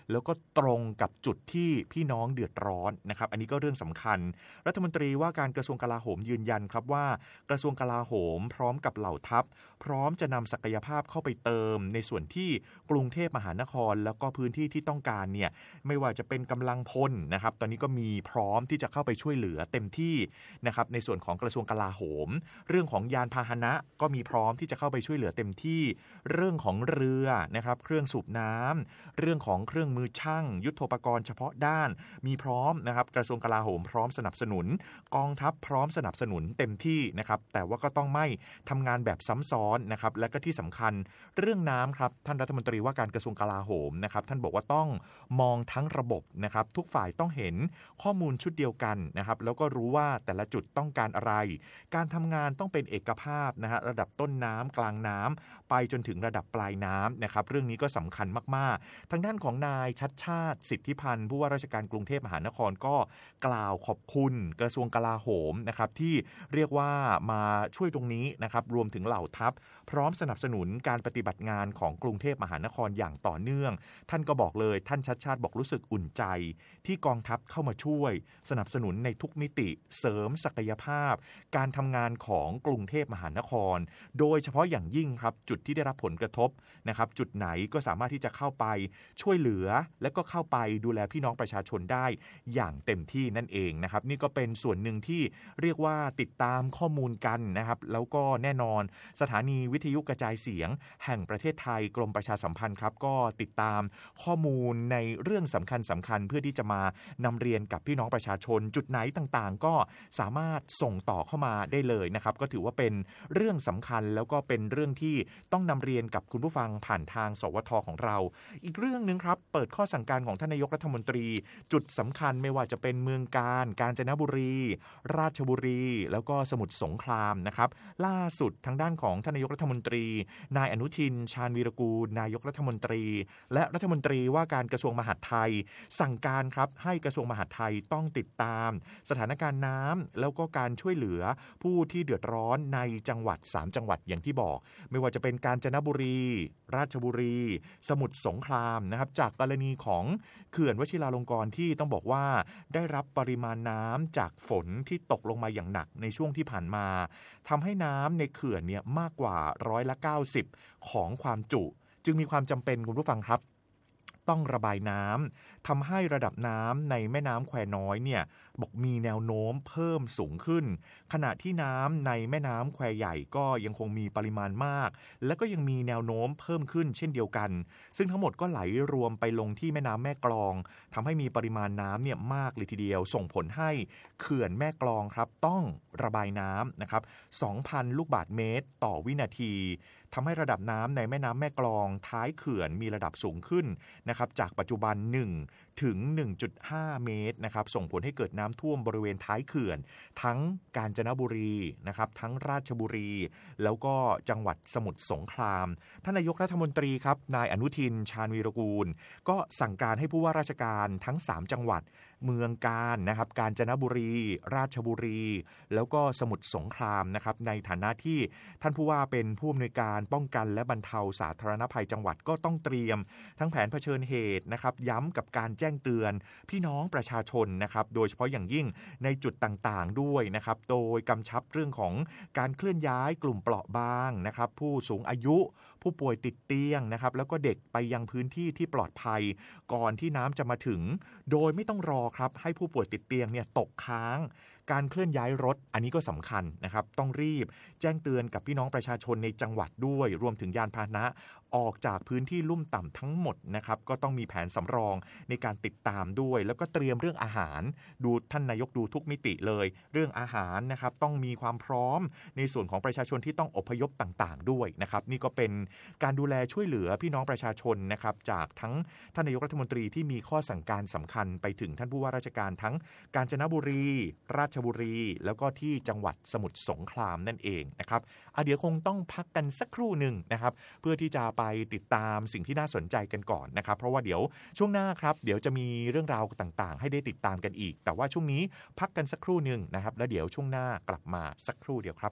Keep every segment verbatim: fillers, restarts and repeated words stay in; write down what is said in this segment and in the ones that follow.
แล้วก็ตรงกับจุดที่พี่น้องเดือดร้อนนะครับอันนี้ก็เรื่องสำคัญรัฐมนตรีว่าการกระทรวงกลาโหมยืนยันครับว่ากระทรวงกลาโหมพร้อมกับเหล่าทัพพร้อมจะนำศักยภาพเข้าไปเติมในส่วนที่กรุงเทพมหานครแล้วก็พื้นที่ที่ต้องการเนี่ยไม่ว่าจะเป็นกำลังพลนะครับตอนนี้ก็มีพร้อมที่จะเข้าไปช่วยเหลือเต็มที่นะครับในส่วนของกระทรวงกลาโหมเรื่องของยานพาหนะก็มีพร้อมที่จะเข้าไปช่วยเหลือเต็มที่เรื่องของเรือนะครับเครื่องสูบน้ำเรื่องของเครื่องมือช่างยุทโธปกรณ์เฉพาะด้านมีพร้อมนะครับกระทรวงกลาโหมพร้อมสนับสนุนกองทัพพร้อมสนับสนุนเต็มที่นะครับแต่ว่าก็ต้องไม่ทำงานแบบซ้ำซ้อนนะครับและก็ที่สำคัญเรื่องน้ำครับท่านรัฐมนตรีว่าการกระทรวงกลาโหมนะครับท่านบอกว่าต้องมองทั้งระบบนะครับทุกฝ่ายต้องเห็นข้อมูลชุดเดียวกันนะครับแล้วก็รู้ว่าแต่ละจุดต้องการอะไรการทำงานต้องเป็นเอกภาพนะฮะระดับต้นน้ำกลางน้ำไปจนถึงระดับปลายน้ำนะครับเรื่องนี้ก็สำคัญมากๆทางด้านของนายชัชชาติสิทธิพันธ์ผู้ว่าราชการกรุงเทพมหานครก็กล่าวขอบคุณกระทรวงกลาโหมนะครับที่เรียกว่ามาช่วยตรงนี้นะครับรวมถึงเหล่าทัพพร้อมสนับสนุนการปฏิบัติงานของกรุงเทพมหานครอย่างต่อเนื่องท่านก็บอกเลยท่านชัชชาติบอกรู้สึกอุ่นใจที่กองทัพเข้ามาช่วยสนับสนุนในทุกมิติเสริมศักยภาพการทำงานของกรุงเทพมหานครโดยเฉพาะอย่างยิ่งครับจุดที่ได้รับผลกระทบนะครับจุดไหนก็สามารถที่จะเข้าไปช่วยเหลือและก็เข้าไปดูแลพี่น้องประชาชนได้อย่างเต็มที่นั่นเองนะครับนี่ก็เป็นส่วนหนึ่งที่เรียกว่าติดตามข้อมูลกันนะครับแล้วก็แน่นอนสถานีวิทยุกระจายเสียงแห่งประเทศไทยกรมประชาสัมพันธ์ครับก็ติดตามข้อมูลในเรื่องสำคัญสำคัญเพื่อที่จะมานำเรียนกับพี่น้องประชาชนจุดไหนต่างๆก็สามารถส่งต่อเข้ามาได้เลยนะครับก็ถือว่าเป็นเรื่องสำคัญแล้วก็เป็นเรื่องที่ต้องนำเรียนกับคุณผู้ฟังผ่านทางสวทของเราอีกเรื่องนึงครับเปิดข้อสั่งการของท่านนายกรัฐมนตรีจุดสำคัญไม่ว่าจะเป็นเมืองกาญกาญจนบุรีราชบุรีแล้วก็สมุทรสงครามนะครับล่าสุดทางด้านของท่านนายกรัฐมนตรีนายอนุทินชาญวีรกูลนายกรัฐมนตรีและรัฐมนตรีว่าการกระทรวงมหาดไทยสั่งการครับให้กระทรวงมหาดไทยต้องติดตามสถานการณ์น้ำแล้วก็การช่วยเหลือผู้ที่เดือดร้อนในจังหวัดสามจังหวัดอย่างที่บอกไม่ว่าจะเป็นกาญจนบุรีราชบุรีสมุทรสงครามนะครับจากกรณีของเขื่อนวชิราลงกรณ์ที่ต้องบอกว่าได้รับปริมาณน้ำจากฝนที่ตกลงมาอย่างหนักในช่วงที่ผ่านมาทำให้น้ำในเขื่อนเนี่ยมากกว่าร้อยละเก้าสิบของความจุจึงมีความจำเป็นคุณผู้ฟังครับต้องระบายน้ำทำให้ระดับน้ำในแม่น้ำแควน้อยเนี่ยบอกมีแนวโน้มเพิ่มสูงขึ้นขณะที่น้ำในแม่น้ำแควใหญ่ก็ยังคงมีปริมาณมากและก็ยังมีแนวโน้มเพิ่มขึ้นเช่นเดียวกันซึ่งทั้งหมดก็ไหลรวมไปลงที่แม่น้ำแม่กลองทำให้มีปริมาณน้ำเนี่ยมากเลยทีเดียวส่งผลให้เขื่อนแม่กลองครับต้องระบายน้ำนะครับ สองพัน ลูกบาศก์เมตรต่อวินาทีทำให้ระดับน้ำในแม่น้ำแม่กลองท้ายเขื่อนมีระดับสูงขึ้นนะครับจากปัจจุบันหนึ่งถึง หนึ่งจุดห้า เมตรนะครับส่งผลให้เกิดน้ำท่วมบริเวณท้ายเขื่อนทั้งกาญจนบุรีนะครับทั้งราชบุรีแล้วก็จังหวัดสมุทรสงครามท่านนายกรัฐมนตรีครับนายอนุทินชาญวีรกูลก็สั่งการให้ผู้ว่าราชการทั้งสามจังหวัดเมืองกาญนะครับกาญจนบุรีราชบุรีแล้วก็สมุทรสงครามนะครับในฐานะที่ท่านผู้ว่าเป็นผู้อำนวยการป้องกันและบรรเทาสาธารณภัยจังหวัดก็ต้องเตรียมทั้งแผนเผชิญเหตุนะครับย้ำกับการแจ้งเตือนพี่น้องประชาชนนะครับโดยเฉพาะอย่างยิ่งในจุดต่างๆด้วยนะครับโดยกำชับเรื่องของการเคลื่อนย้ายกลุ่มเปราะบางนะครับผู้สูงอายุผู้ป่วยติดเตียงนะครับแล้วก็เด็กไปยังพื้นที่ที่ปลอดภัยก่อนที่น้ำจะมาถึงโดยไม่ต้องรอครับให้ผู้ป่วยติดเตียงเนี่ยตกค้างการเคลื่อนย้ายรถอันนี้ก็สำคัญนะครับต้องรีบแจ้งเตือนกับพี่น้องประชาชนในจังหวัดด้วยรวมถึงยานพาหนะออกจากพื้นที่ลุ่มต่ำทั้งหมดนะครับก็ต้องมีแผนสำรองในการติดตามด้วยแล้วก็เตรียมเรื่องอาหารดูท่านนายกดูทุกมิติเลยเรื่องอาหารนะครับต้องมีความพร้อมในส่วนของประชาชนที่ต้องอพยพต่างๆด้วยนะครับนี่ก็เป็นการดูแลช่วยเหลือพี่น้องประชาชนนะครับจากทั้งท่านนายกรัฐมนตรีที่มีข้อสั่งการสำคัญไปถึงท่านผู้ว่าราชการทั้งกาญจนบุรีราชบุรีแล้วก็ที่จังหวัดสมุทรสงครามนั่นเองนะครับอ่ะเดี๋ยวคงต้องพักกันสักครู่หนึ่งนะครับเพื่อที่จะไปติดตามสิ่งที่น่าสนใจกันก่อนนะครับเพราะว่าเดี๋ยวช่วงหน้าครับเดี๋ยวจะมีเรื่องราวต่างๆให้ได้ติดตามกันอีกแต่ว่าช่วงนี้พักกันสักครู่หนึ่งนะครับแล้วเดี๋ยวช่วงหน้ากลับมาสักครู่เดียวครับ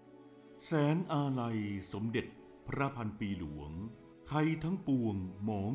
แสนอาลัยสมเด็จพระพันปีหลวงไทยทั้งปวงมอง